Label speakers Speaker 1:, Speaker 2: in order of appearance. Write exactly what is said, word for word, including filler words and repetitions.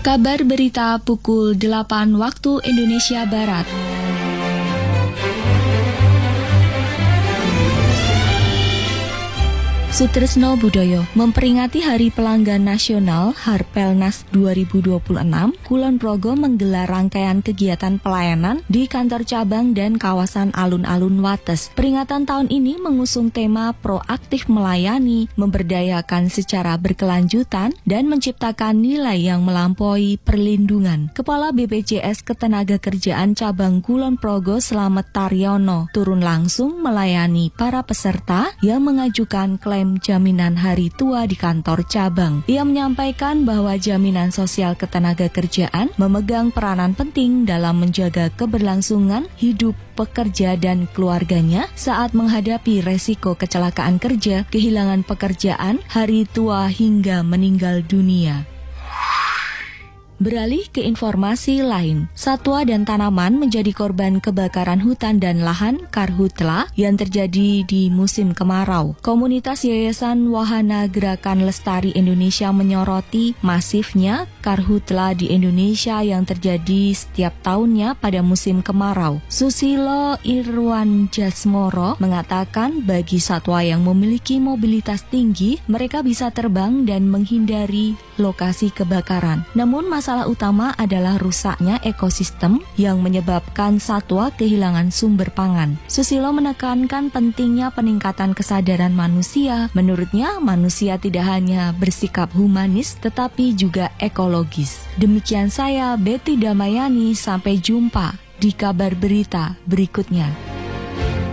Speaker 1: Kabar berita pukul delapan waktu Indonesia Barat. Sutrisno Budoyo memperingati Hari Pelanggan Nasional Harpelnas dua ribu dua puluh enam, Kulon Progo menggelar rangkaian kegiatan pelayanan di kantor cabang dan kawasan alun-alun Wates. Peringatan tahun ini mengusung tema proaktif melayani, memberdayakan secara berkelanjutan, dan menciptakan nilai yang melampaui perlindungan. Kepala B P J S Ketenagakerjaan Cabang Kulon Progo Slamet Taryono turun langsung melayani para peserta yang mengajukan klaim jaminan hari tua di kantor cabang. Ia menyampaikan bahwa jaminan sosial ketenagakerjaan memegang peranan penting dalam menjaga keberlangsungan hidup pekerja dan keluarganya saat menghadapi resiko kecelakaan kerja, kehilangan pekerjaan, hari tua hingga meninggal dunia. Beralih ke informasi lain, satwa dan tanaman menjadi korban kebakaran hutan dan lahan karhutla yang terjadi di musim kemarau. Komunitas Yayasan Wahana Gerakan Lestari Indonesia menyoroti masifnya karhutla di Indonesia yang terjadi setiap tahunnya pada musim kemarau. Susilo Irwan Jasmoro mengatakan bagi satwa yang memiliki mobilitas tinggi, mereka bisa terbang dan menghindari lokasi kebakaran. Namun masalah utama adalah rusaknya ekosistem yang menyebabkan satwa kehilangan sumber pangan. Susilo menekankan pentingnya peningkatan kesadaran manusia. Menurutnya, manusia tidak hanya bersikap humanis tetapi juga ekologis. Demikian saya, Betty Damayani. Sampai jumpa di kabar berita berikutnya.